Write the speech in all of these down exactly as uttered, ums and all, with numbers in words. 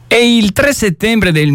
È il tre settembre del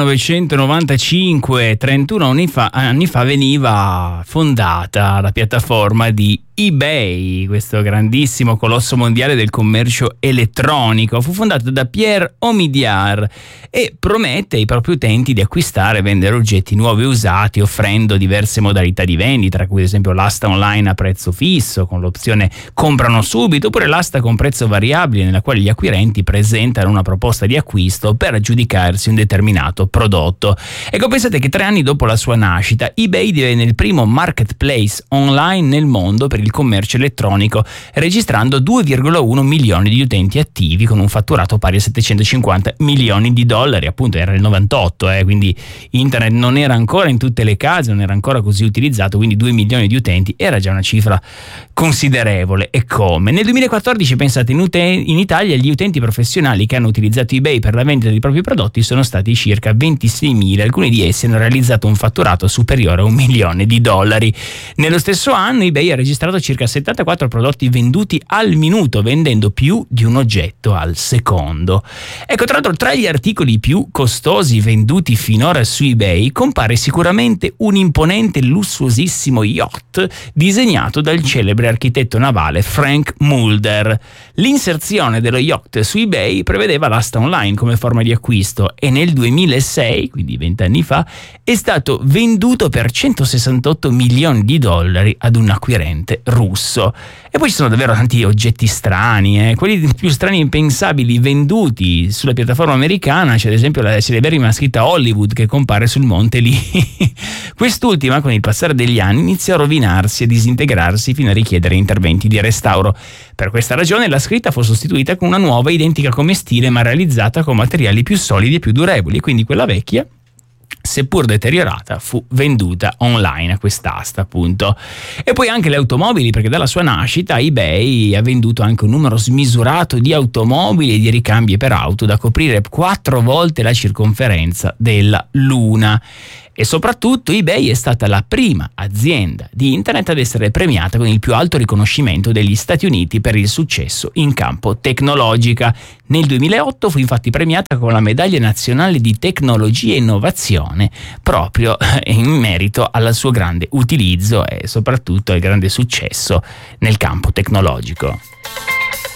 millenovecentonovantacinque, trentuno anni fa, anni fa veniva fondata la piattaforma di eBay, questo grandissimo colosso mondiale del commercio elettronico. Fu fondato da Pierre Omidyar e promette ai propri utenti di acquistare e vendere oggetti nuovi e usati, offrendo diverse modalità di vendita, tra cui ad esempio l'asta online a prezzo fisso con l'opzione comprano subito, oppure l'asta con prezzo variabile, nella quale gli acquirenti presentano una proposta di acquisto per aggiudicarsi un determinato prodotto. Ecco, pensate che tre anni dopo la sua nascita eBay divenne il primo marketplace online nel mondo per il commercio elettronico, registrando due virgola uno milioni di utenti attivi con un fatturato pari a settecentocinquanta milioni di dollari. Appunto era il novantotto, eh, quindi internet non era ancora in tutte le case, non era ancora così utilizzato, quindi due milioni di utenti era già una cifra considerevole. E come? Nel duemilaquattordici, pensate, in, uten- in Italia gli utenti professionali che hanno utilizzato eBay per la vendita dei propri prodotti sono stati circa ventiseimila, alcuni di essi hanno realizzato un fatturato superiore a un milione di dollari. Nello stesso anno eBay ha registrato circa settantaquattro prodotti venduti al minuto, vendendo più di un oggetto al secondo. Ecco, tra l'altro, tra gli articoli più costosi venduti finora su eBay compare sicuramente un imponente, lussuosissimo yacht disegnato dal celebre architetto navale Frank Mulder. L'inserzione dello yacht su eBay prevedeva l'asta online come forma di acquisto e nel duemilasei, quindi vent'anni fa, è stato venduto per centosessantotto milioni di dollari ad un acquirente russo. E poi ci sono davvero tanti oggetti strani, eh? quelli più strani impensabili venduti sulla piattaforma americana. C'è ad esempio la celeberrima scritta Hollywood che compare sul monte lì. Quest'ultima, con il passare degli anni, inizia a rovinarsi e disintegrarsi fino a richiedere interventi di restauro. Per questa ragione la scritta fu sostituita con una nuova identica come stile, ma realizzata con materiali più solidi e più durevoli, quindi quella vecchia, seppur deteriorata, fu venduta online a quest'asta, appunto. E poi anche le automobili, perché dalla sua nascita eBay ha venduto anche un numero smisurato di automobili e di ricambi per auto da coprire quattro volte la circonferenza della Luna. E soprattutto eBay è stata la prima azienda di internet ad essere premiata con il più alto riconoscimento degli Stati Uniti per il successo in campo tecnologica. Nel duemilaotto fu infatti premiata con la medaglia nazionale di tecnologia e innovazione, proprio in merito al suo grande utilizzo e soprattutto al grande successo nel campo tecnologico.